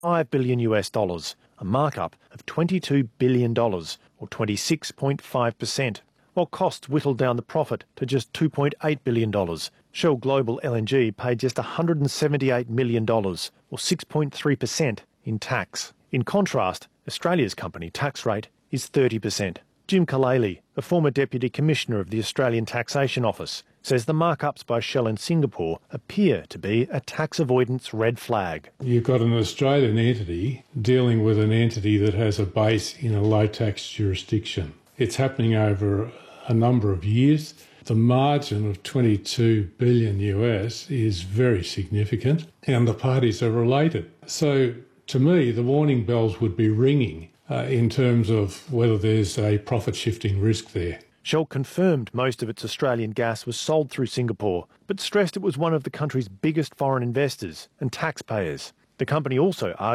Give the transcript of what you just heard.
$5 billion, a markup of $22 billion, or 26.5%, while costs whittled down the profit to just $2.8 billion. Shell Global LNG paid just $178 million, or 6.3% in tax. In contrast, Australia's company tax rate is 30%. Jim Kalele, a former Deputy Commissioner of the Australian Taxation Office, says the markups by Shell in Singapore appear to be a tax avoidance red flag. You've got an Australian entity dealing with an entity that has a base in a low-tax jurisdiction. It's happening over a number of years. The margin of $22 billion is very significant, and the parties are related. So, to me, the warning bells would be ringing in terms of whether there's a profit-shifting risk there. Shell confirmed most of its Australian gas was sold through Singapore, but stressed it was one of the country's biggest foreign investors and taxpayers. The company also argued